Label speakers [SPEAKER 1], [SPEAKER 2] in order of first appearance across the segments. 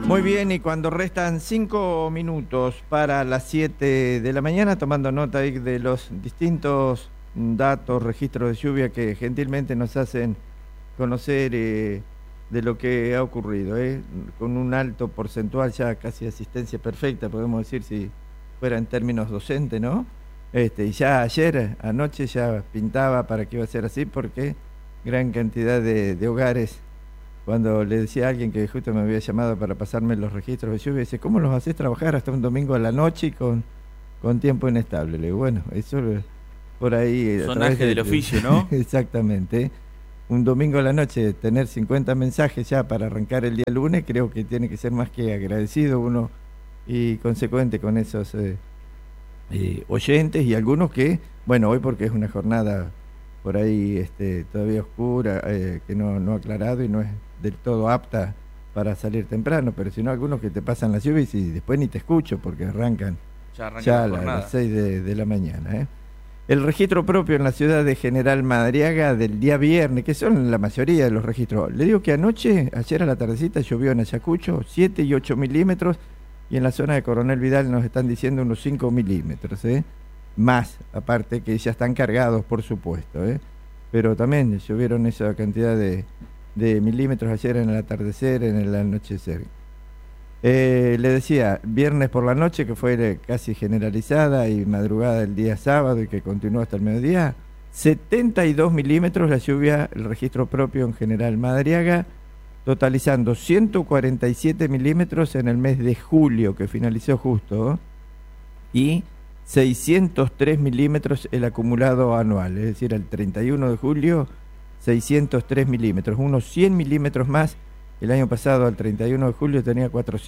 [SPEAKER 1] Muy bien, y cuando restan 5 minutos para las 7 de la mañana, tomando nota ahí de los distintos datos, registros de lluvia que gentilmente nos hacen conocer de lo que ha ocurrido, con un alto porcentual, ya casi asistencia perfecta, podemos decir, si fuera en términos docentes, ¿no? Y ya ayer, anoche, ya pintaba para que iba a ser así, porque gran cantidad de hogares. Cuando le decía a alguien que justo me había llamado para pasarme los registros de lluvia, dice, ¿cómo los haces trabajar hasta un domingo a la noche y con tiempo inestable? Le digo, bueno, eso por ahí...
[SPEAKER 2] Son gajes del oficio, ¿no?
[SPEAKER 1] Exactamente. Un domingo a la noche, tener 50 mensajes ya para arrancar el día lunes, creo que tiene que ser más que agradecido uno y consecuente con esos oyentes y algunos que, bueno, hoy porque es una jornada por ahí todavía oscura, que no ha aclarado y no es del todo apta para salir temprano, pero si no algunos que te pasan las lluvias y después ni te escucho porque arrancan ya a las 6 de la mañana. El registro propio en la ciudad de General Madariaga del día viernes, que son la mayoría de los registros. Le digo que ayer a la tardecita llovió en Ayacucho 7 y 8 milímetros y en la zona de Coronel Vidal nos están diciendo unos 5 milímetros, más, aparte que ya están cargados, por supuesto, pero también llovieron esa cantidad de milímetros ayer en el atardecer, en el anochecer. Le decía, viernes por la noche, que fue casi generalizada, y madrugada del día sábado, y que continuó hasta el mediodía, 72 milímetros la lluvia, el registro propio en General Madariaga, totalizando 147 milímetros en el mes de julio, que finalizó justo, y 603 milímetros el acumulado anual, es decir, el 31 de julio, 603 milímetros, unos 100 milímetros más. El año pasado, al 31 de julio, tenía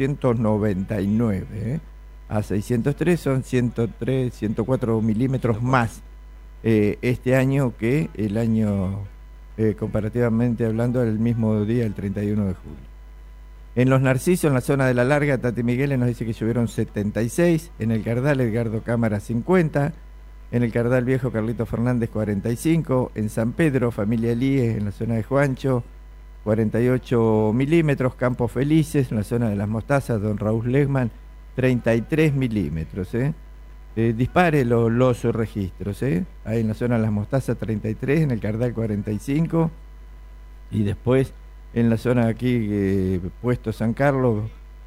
[SPEAKER 1] 499, a 603 son 103, 104 milímetros más este año que el año, comparativamente hablando, el mismo día, el 31 de julio. En Los Narcisos, en la zona de La Larga, Tati Migueles nos dice que llovieron 76, en el Cardal, Edgardo Cámara 50, en el Cardal Viejo, Carlito Fernández 45, en San Pedro, familia Elíes, en la zona de Juancho, 48 milímetros, Campos Felices, en la zona de Las Mostazas, Don Raúl Legman, 33 milímetros, dispare los registros, ahí en la zona de Las Mostazas 33, en el Cardal 45, y después en la zona aquí, puesto San Carlos,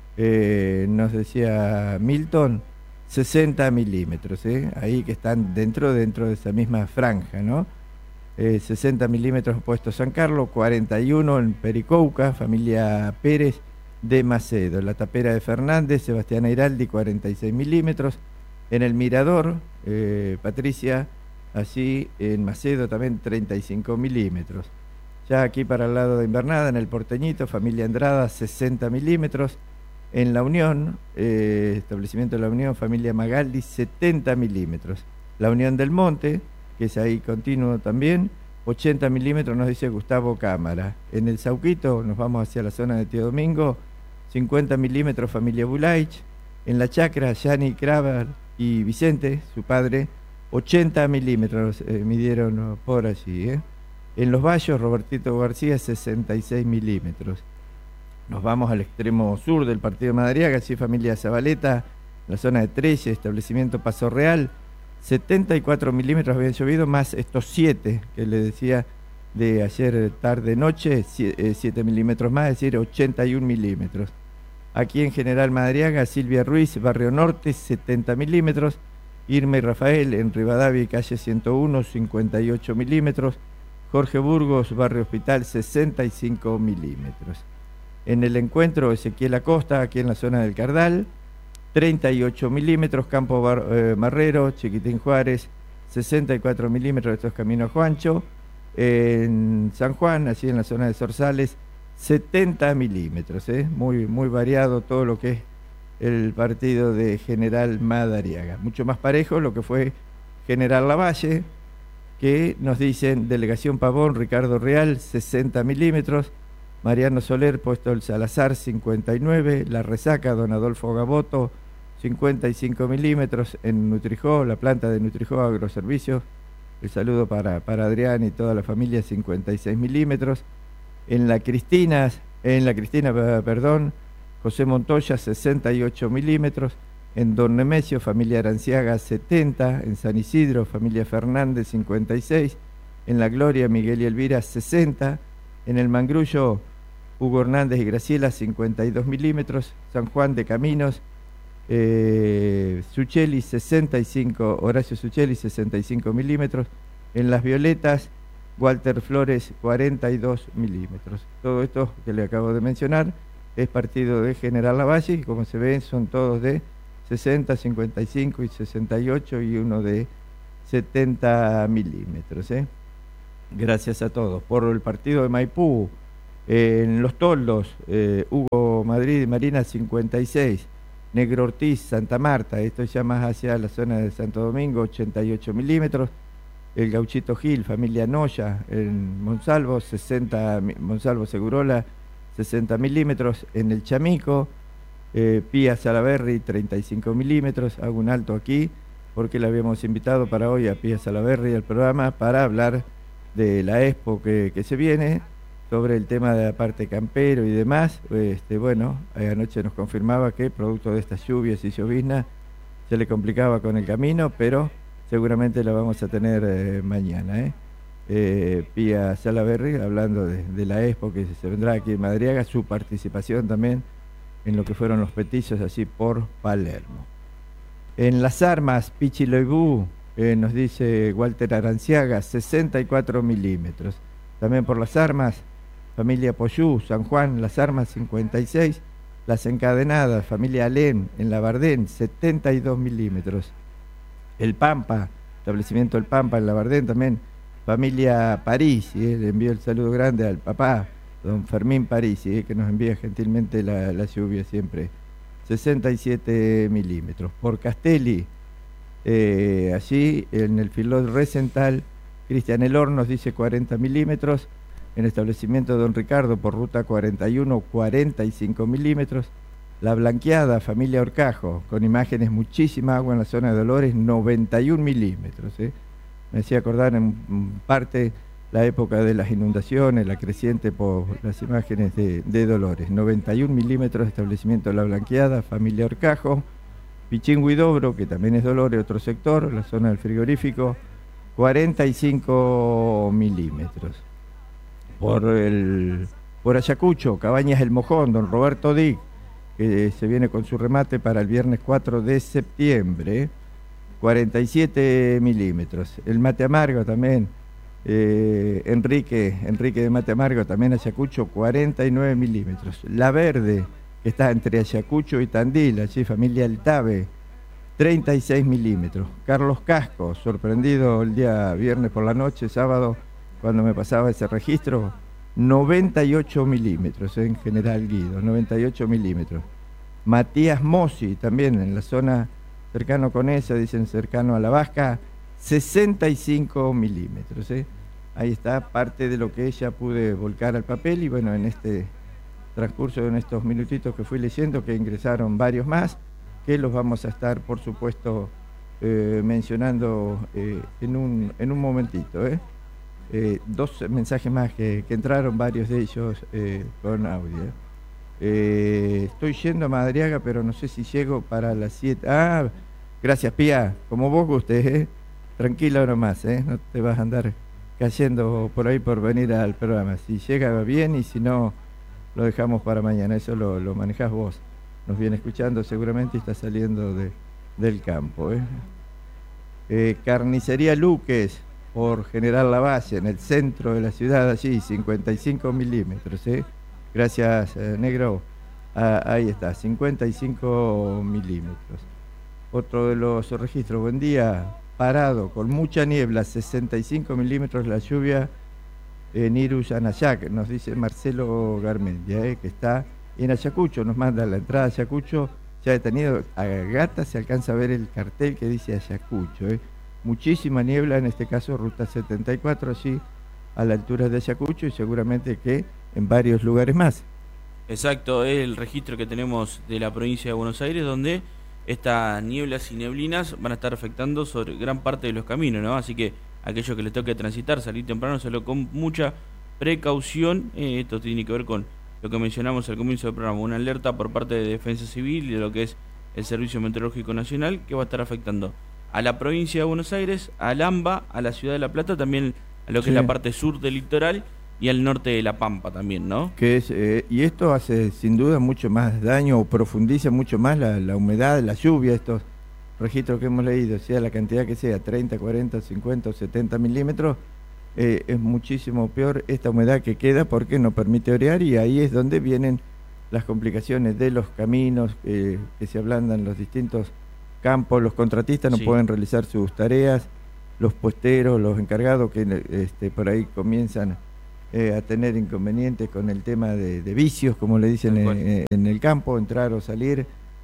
[SPEAKER 1] nos decía Milton, 60 milímetros, ahí que están dentro de esa misma franja, ¿no? 60 milímetros puesto San Carlos, 41 en Pericouca, familia Pérez de Macedo, la Tapera de Fernández, Sebastián Airaldi, 46 milímetros, en el Mirador, Patricia, así en Macedo también 35 milímetros. Ya aquí para el lado de Invernada, en el Porteñito, familia Andrada, 60 milímetros. En La Unión, establecimiento de La Unión, familia Magaldi, 70 milímetros. La Unión del Monte, que es ahí continuo también, 80 milímetros, nos dice Gustavo Cámara. En el Sauquito, nos vamos hacia la zona de Tío Domingo, 50 milímetros, familia Bulaich. En la Chacra, Yani Cravar y Vicente, su padre, 80 milímetros midieron por allí, En Los Valles, Robertito García, 66 milímetros. Nos vamos al extremo sur del partido de Madariaga, así familia Zabaleta, la zona de Trelle, establecimiento Paso Real, 74 milímetros habían llovido, más estos 7 que le decía de ayer tarde-noche, 7 milímetros más, es decir, 81 milímetros. Aquí en General Madariaga, Silvia Ruiz, Barrio Norte, 70 milímetros, Irma y Rafael, en Rivadavia, calle 101, 58 milímetros, Jorge Burgos, Barrio Hospital, 65 milímetros. En el Encuentro, Ezequiel Acosta, aquí en la zona del Cardal, 38 milímetros, Campo Marrero, Chiquitín Juárez, 64 milímetros, estos caminos Juancho. En San Juan, así en la zona de Zorzales, 70 milímetros, muy, muy variado todo lo que es el partido de General Madariaga. Mucho más parejo lo que fue General Lavalle, que nos dicen Delegación Pavón, Ricardo Real, 60 milímetros, Mariano Soler, puesto el Salazar, 59, La Resaca, Don Adolfo Gaboto, 55 milímetros, en Nutrijó, la planta de Nutrijó Agroservicios, el saludo para Adrián y toda la familia, 56 milímetros, en la Cristina, José Montoya 68 milímetros, en Don Nemesio, familia Aranciaga 70, en San Isidro, familia Fernández 56, en La Gloria, Miguel y Elvira 60, en el Mangrullo, Hugo Hernández y Graciela 52 milímetros, San Juan de Caminos, Sucheli 65, Horacio Sucheli 65 milímetros, en Las Violetas, Walter Flores 42 milímetros. Todo esto que le acabo de mencionar es partido de General Lavalle y como se ven son todos de 60, 55 y 68 y uno de 70 milímetros. Gracias a todos. Por el partido de Maipú, en Los Toldos, Hugo Madrid y Marina 56, Negro Ortiz, Santa Marta, esto ya más hacia la zona de Santo Domingo, 88 milímetros, el Gauchito Gil, familia Noya, en Monsalvo, Monsalvo Segurola, 60 milímetros, en el Chamico, Pía Salaberry, 35 milímetros, hago un alto aquí, porque le habíamos invitado para hoy a Pía Salaberry al programa para hablar de la expo que se viene, sobre el tema de la parte campero y demás. Bueno, anoche nos confirmaba que producto de estas lluvias y lloviznas se le complicaba con el camino, pero seguramente la vamos a tener mañana. Pía Salaberry hablando de la expo que se vendrá aquí en Madariaga, su participación también en lo que fueron los petizos así por Palermo. En Las Armas, Pichiloibú, nos dice Walter Aranciaga, 64 milímetros. También por Las Armas, familia Poyú, San Juan, Las Armas 56, Las Encadenadas, familia Alén, en La Bardén, 72 milímetros. El Pampa, establecimiento El Pampa en La Bardén también, familia Parisi, le envío el saludo grande al papá, don Fermín Parisi, que nos envía gentilmente la lluvia siempre, 67 milímetros. Por Castelli, allí en el Filón Recental, Cristian Elor nos dice 40 milímetros, en establecimiento Don Ricardo por ruta 41, 45 milímetros. La Blanqueada, familia Orcajo, con imágenes, muchísima agua en la zona de Dolores, 91 milímetros. Me hacía acordar en parte la época de las inundaciones, la creciente por las imágenes de Dolores. 91 milímetros, establecimiento La Blanqueada, familia Orcajo. Pichingüidobro, que también es Dolores, otro sector, la zona del frigorífico, 45 milímetros. Por Ayacucho, Cabañas El Mojón, don Roberto Dick, que se viene con su remate para el viernes 4 de septiembre, 47 milímetros. El Mate Amargo también, Enrique de Mate Amargo, también Ayacucho, 49 milímetros. La Verde, que está entre Ayacucho y Tandil, allí familia Altave, 36 milímetros. Carlos Casco, sorprendido el día viernes por la noche, sábado, cuando me pasaba ese registro, 98 milímetros, en General Guido, 98 milímetros. Matías Mossi, también en la zona cercano con esa, dicen cercano a La Vasca, 65 milímetros. Ahí está parte de lo que ella pude volcar al papel y bueno, en este transcurso, en estos minutitos que fui leyendo, que ingresaron varios más, que los vamos a estar, por supuesto, mencionando en un momentito. Dos mensajes más que entraron, varios de ellos con audio. Estoy yendo a Madariaga, pero no sé si llego para las 7. Ah, gracias, Pía, como vos gustes, tranquila nomás, no te vas a andar cayendo por ahí por venir al programa. Si llega bien y si no, lo dejamos para mañana, eso lo manejás vos. Nos viene escuchando seguramente y está saliendo del campo. Carnicería Luques, por General Lavalle, en el centro de la ciudad, allí, 55 milímetros. Gracias, negro. Ahí está, 55 milímetros. Otro de los registros, buen día, Parado, con mucha niebla, 65 milímetros la lluvia en Iruyanayac, nos dice Marcelo Garmendia, que está en Ayacucho, nos manda la entrada a Ayacucho, ya detenido, a Gata se alcanza a ver el cartel que dice Ayacucho. Muchísima niebla, en este caso ruta 74, allí a la altura de Ayacucho y seguramente que en varios lugares más.
[SPEAKER 2] Exacto, es el registro que tenemos de la provincia de Buenos Aires, donde estas nieblas y neblinas van a estar afectando sobre gran parte de los caminos, ¿no? Así que aquellos que les toque transitar, salir temprano, hacerlo con mucha precaución. Esto tiene que ver con lo que mencionamos al comienzo del programa, una alerta por parte de Defensa Civil y de lo que es el Servicio Meteorológico Nacional, que va a estar afectando a la provincia de Buenos Aires, al AMBA, a la ciudad de La Plata, también a lo que es la parte sur del litoral y al norte de La Pampa también, ¿no?
[SPEAKER 1] Que es, y esto hace sin duda mucho más daño o profundiza mucho más la humedad, la lluvia, estos registros que hemos leído, sea la cantidad que sea, 30, 40, 50 o 70 milímetros, es muchísimo peor esta humedad que queda porque no permite orear, y ahí es donde vienen las complicaciones de los caminos, que se ablandan los distintos campos, los contratistas no pueden realizar sus tareas, los puesteros, los encargados que por ahí comienzan a tener inconvenientes con el tema de vicios, como le dicen en el campo, entrar o salir,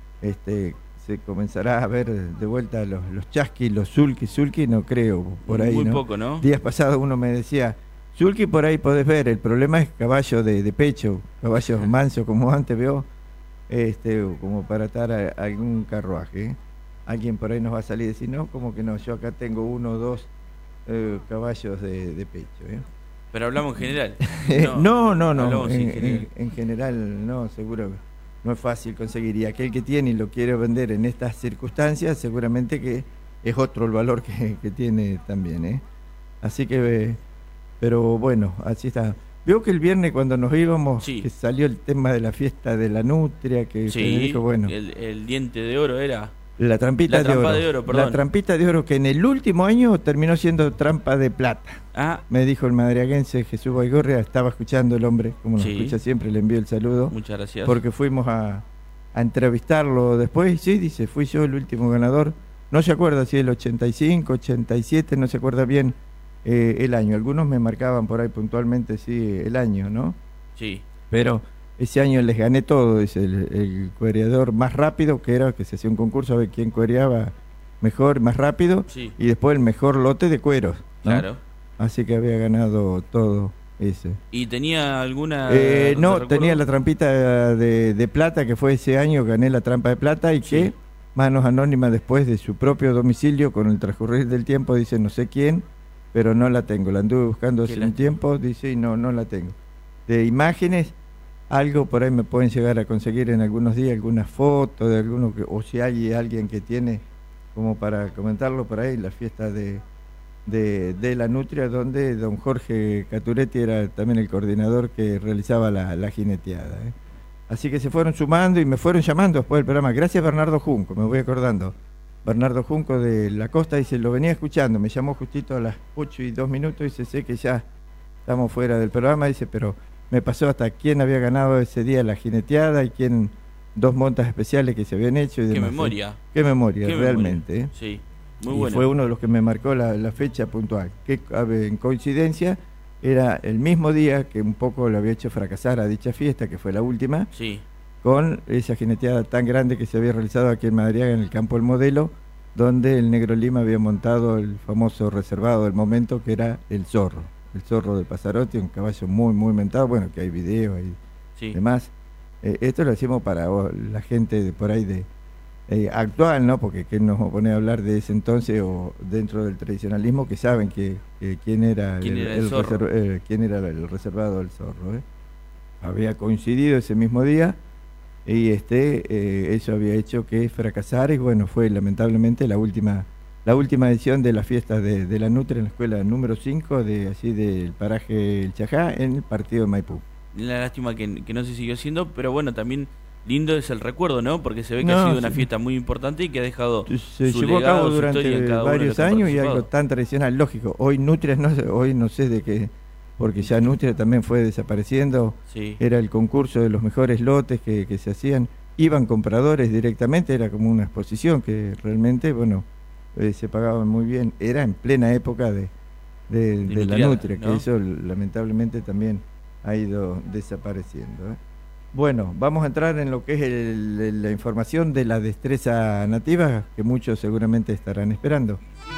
[SPEAKER 1] se comenzará a ver de vuelta los chasquis, los sulky no creo, por ahí,
[SPEAKER 2] muy
[SPEAKER 1] ¿no?
[SPEAKER 2] poco, ¿no?
[SPEAKER 1] Días pasados uno me decía, sulky por ahí podés ver, el problema es caballo de pecho, caballos mansos como antes veo, como para atar a algún carruaje, ¿eh? Alguien por ahí nos va a salir y decir, no, como que no, yo acá tengo 1 o 2 caballos de pecho, ¿eh?
[SPEAKER 2] Pero hablamos en general.
[SPEAKER 1] No. En general no, seguro no es fácil conseguir. Y aquel que tiene y lo quiere vender en estas circunstancias, seguramente que es otro el valor que tiene también, ¿eh? Así que, pero bueno, así está. Veo que el viernes cuando nos íbamos, que salió el tema de la fiesta de la nutria, que dijo, bueno,
[SPEAKER 2] el diente de oro era...
[SPEAKER 1] La trampita de oro, perdón. La trampita de oro que en el último año terminó siendo trampa de plata. Me dijo el madriaguense Jesús Baigorria, estaba escuchando el hombre, como nos escucha siempre, le envío el saludo.
[SPEAKER 2] Muchas gracias.
[SPEAKER 1] Porque fuimos a entrevistarlo después, sí, dice, fui yo el último ganador. No se acuerda si el 85, 87, no se acuerda bien el año. Algunos me marcaban por ahí puntualmente, sí, el año, ¿no?
[SPEAKER 2] Sí.
[SPEAKER 1] Pero... ese año les gané todo, es el cuereador más rápido, que se hacía un concurso a ver quién cuereaba mejor, más rápido, y después el mejor lote de cueros, ¿no? Claro. Así que había ganado todo ese.
[SPEAKER 2] ¿Y tenía alguna...?
[SPEAKER 1] No, tenía la trampita de plata, que fue ese año, gané la trampa de plata, y que Manos Anónimas, después de su propio domicilio, con el transcurrir del tiempo, dice no sé quién, pero no la tengo, la anduve buscando hace un tiempo, dice, y no la tengo. De imágenes... algo por ahí me pueden llegar a conseguir en algunos días, algunas fotos de alguno, o si hay alguien que tiene como para comentarlo por ahí, la fiesta de la nutria, donde don Jorge Caturetti era también el coordinador que realizaba la jineteada, ¿eh? Así que se fueron sumando y me fueron llamando después del programa. Gracias Bernardo Junco, me voy acordando. Bernardo Junco de La Costa, dice, lo venía escuchando, me llamó justito a las 8:02, dice, sé que ya estamos fuera del programa, dice, pero... me pasó hasta quién había ganado ese día la jineteada y quién 2 montas especiales que se habían hecho y demás. Qué memoria, realmente.
[SPEAKER 2] ¿Eh? Sí, muy bueno.
[SPEAKER 1] Fue uno de los que me marcó la fecha puntual, que en coincidencia era el mismo día que un poco lo había hecho fracasar a dicha fiesta, que fue la última, con esa jineteada tan grande que se había realizado aquí en Madariaga, en el campo del Modelo, donde el Negro Lima había montado el famoso reservado del momento, que era el Zorro. El Zorro de Pasarotti, un caballo muy mentado, bueno, que hay videos y demás. Esto lo hacemos para la gente de por ahí actual, ¿no? Porque que nos pone a hablar de ese entonces o dentro del tradicionalismo, que saben quién era el reservado del Zorro, ¿eh? Había coincidido ese mismo día y eso había hecho que fracasara, y bueno, fue lamentablemente la última edición de las fiestas de la Nutria en la escuela número 5 del paraje El Chajá, en el partido de Maipú.
[SPEAKER 2] La lástima que no se siguió haciendo, pero bueno, también lindo es el recuerdo, ¿no? Porque se ve que ha sido una fiesta muy importante y que ha dejado
[SPEAKER 1] se llevó a cabo durante varios años, y algo tan tradicional, lógico. Hoy Nutria, hoy no sé de qué, porque ya Nutria también fue desapareciendo. Era el concurso de los mejores lotes que se hacían, iban compradores directamente, era como una exposición que realmente, bueno, se pagaban muy bien, era en plena época de la nutria, ¿no? Que eso lamentablemente también ha ido desapareciendo, ¿eh? Bueno, vamos a entrar en lo que es la información de la destreza nativa, que muchos seguramente estarán esperando.